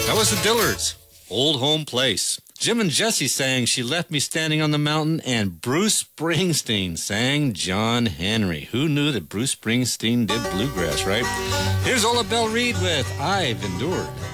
That was the Dillards, Old Home Place. Jim and Jesse sang She Left Me Standing on the Mountain, and Bruce Springsteen sang John Henry. Who knew that Bruce Springsteen did bluegrass, right? Here's Ola Belle Reed with I've Endured.